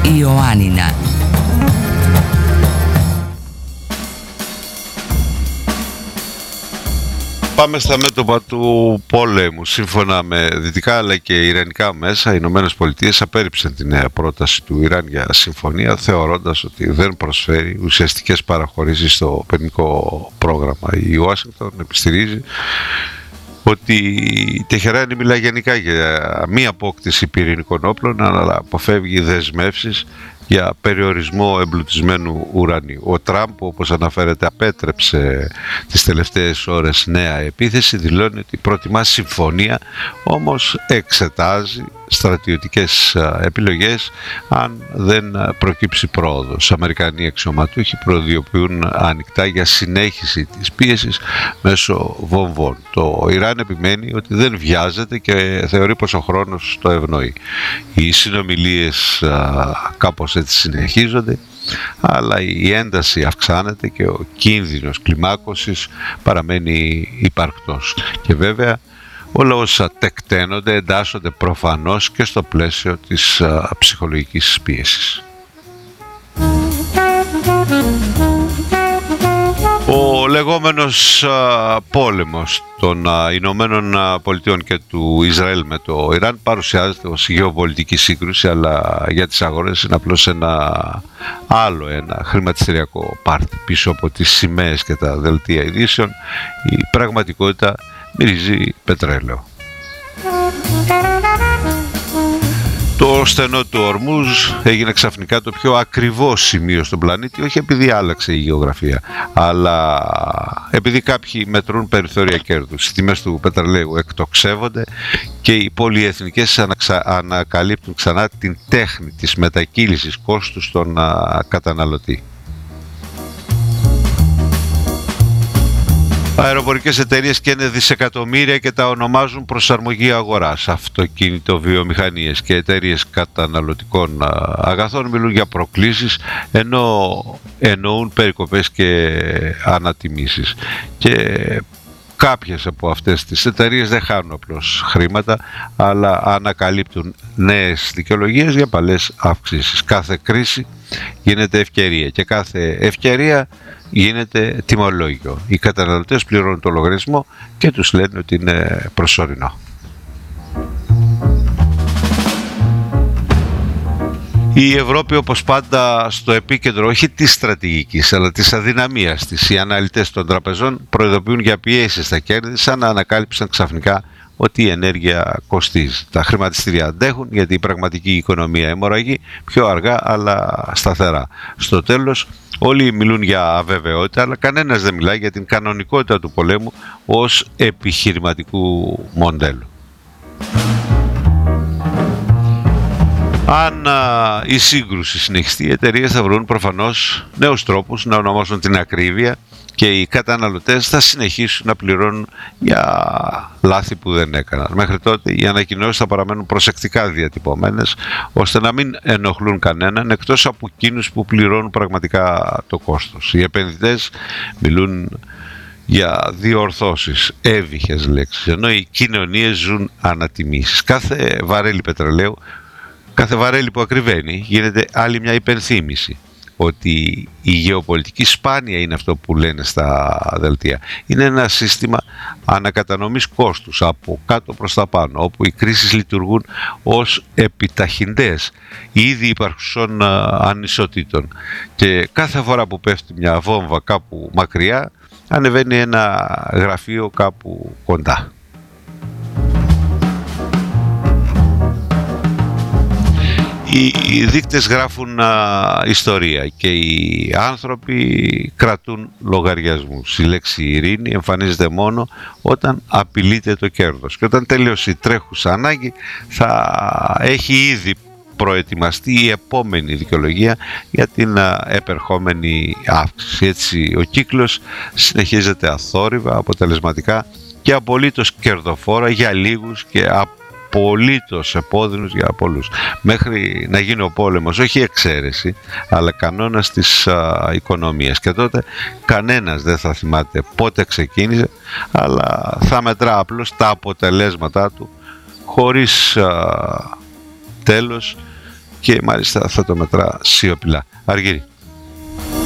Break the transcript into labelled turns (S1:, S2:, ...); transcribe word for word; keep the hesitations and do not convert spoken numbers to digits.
S1: Ιωάννινα.
S2: Πάμε στα μέτωπα του πόλεμου. Σύμφωνα με δυτικά αλλά και ιρανικά μέσα, οι Ηνωμένες Πολιτείες απέρριψαν τη νέα πρόταση του Ιράν για συμφωνία, θεωρώντας ότι δεν προσφέρει ουσιαστικές παραχωρήσεις στο πυρηνικό πρόγραμμα. Η Ουάσιγκτον επιστηρίζει ότι η Τεχεράνη μιλάει γενικά για μη απόκτηση πυρηνικών όπλων, αλλά αποφεύγει δεσμεύσεις για περιορισμό εμπλουτισμένου ουρανίου. Ο Τραμπ, όπως αναφέρεται, απέτρεψε τις τελευταίες ώρες νέα επίθεση, δηλώνει ότι προτιμά συμφωνία, όμως εξετάζει στρατιωτικές επιλογές αν δεν προκύψει πρόοδος. Αμερικανοί αξιωματούχοι προειδοποιούν ανοιχτά για συνέχιση της πίεσης μέσω βομβών. Το Ιράν επιμένει ότι δεν βιάζεται και θεωρεί πως ο χρόνος το ευνοεί. Οι συνομιλίες κάπως έτσι συνεχίζονται, αλλά η ένταση αυξάνεται και ο κίνδυνος κλιμάκωσης παραμένει υπαρκτός. Και βέβαια όλα όσα τεκταίνονται εντάσσονται προφανώς και στο πλαίσιο της α, ψυχολογικής πίεσης. Ο λεγόμενος α, πόλεμος των α, Ηνωμένων Πολιτειών και του Ισραήλ με το Ιράν παρουσιάζεται ως γεωπολιτική σύγκρουση, αλλά για τις αγορές είναι απλώς ένα άλλο ένα χρηματιστηριακό πάρτι. Πίσω από τις σημαίες και τα δελτία ειδήσεων η πραγματικότητα μυρίζει πετρέλαιο. Το στενό του Ορμούζ έγινε ξαφνικά το πιο ακριβό σημείο στον πλανήτη, όχι επειδή άλλαξε η γεωγραφία, αλλά επειδή κάποιοι μετρούν περιθώρια κέρδους. Οι τιμές του πετρελαίου εκτοξεύονται και οι πολυεθνικές αναξα... ανακαλύπτουν ξανά την τέχνη της μετακύλησης κόστους στον α, καταναλωτή. Αεροπορικές εταιρείες καίνε δισεκατομμύρια και τα ονομάζουν προσαρμογή αγοράς. Αυτοκινητοβιομηχανίες και εταιρείες καταναλωτικών αγαθών μιλούν για προκλήσεις, ενώ εννοούν περικοπές και ανατιμήσεις. Και κάποιες από αυτές τις εταιρείες δεν χάνουν απλώς χρήματα, αλλά ανακαλύπτουν νέες δικαιολογίες για παλές αυξήσεις. Κάθε κρίση γίνεται ευκαιρία και κάθε ευκαιρία γίνεται τιμολόγιο. Οι καταναλωτές πληρώνουν το λογαριασμό και τους λένε ότι είναι προσωρινό. Η Ευρώπη, όπως πάντα, στο επίκεντρο όχι της στρατηγικής αλλά της αδυναμίας της. Οι αναλυτές των τραπεζών προειδοποιούν για πιέσεις στα κέρδη, σαν να ανακάλυψαν ξαφνικά ότι η ενέργεια κοστίζει. Τα χρηματιστήρια αντέχουν γιατί η πραγματική οικονομία αιμορραγεί πιο αργά αλλά σταθερά. Στο τέλος όλοι μιλούν για αβεβαιότητα, αλλά κανένας δεν μιλάει για την κανονικότητα του πολέμου ως επιχειρηματικού μοντέλου. Αν α, η σύγκρουση συνεχιστεί, οι εταιρείες θα βρουν προφανώς νέους τρόπους να ονομάσουν την ακρίβεια και οι καταναλωτές θα συνεχίσουν να πληρώνουν για λάθη που δεν έκαναν. Μέχρι τότε οι ανακοινώσεις θα παραμένουν προσεκτικά διατυπωμένες, ώστε να μην ενοχλούν κανέναν εκτός από εκείνους που πληρώνουν πραγματικά το κόστος. Οι επενδυτές μιλούν για διορθώσεις, έβυχες λέξεις, ενώ οι κοινωνίες ζουν ανατιμήσεις. Κάθε βαρέλι πετρελαίου, κάθε βαρέλι που ακριβένει γίνεται άλλη μια υπενθύμηση ότι η γεωπολιτική σπάνια είναι αυτό που λένε στα δελτία. Είναι ένα σύστημα ανακατανομής κόστους από κάτω προς τα πάνω, όπου οι κρίσεις λειτουργούν ως επιταχυντές ήδη υπαρχουσών ανισοτήτων. Και κάθε φορά που πέφτει μια βόμβα κάπου μακριά, ανεβαίνει ένα γραφείο κάπου κοντά. Οι δείκτες γράφουν α, ιστορία και οι άνθρωποι κρατούν λογαριασμούς. Η λέξη ειρήνη εμφανίζεται μόνο όταν απειλείται το κέρδος και όταν τελειώσει η τρέχουσα ανάγκη θα έχει ήδη προετοιμαστεί η επόμενη δικαιολογία για την α, επερχόμενη αύξηση. Έτσι ο κύκλος συνεχίζεται αθόρυβα, αποτελεσματικά και απολύτως κερδοφόρα για λίγους και απολύτως επώδυνους για πολλούς, μέχρι να γίνει ο πόλεμος όχι εξαίρεση αλλά κανόνας της α, οικονομίας, και τότε κανένας δεν θα θυμάται πότε ξεκίνησε, αλλά θα μετρά απλώς τα αποτελέσματά του χωρίς α, τέλος και μάλιστα θα το μετρά σιωπηλά. Αργύρη.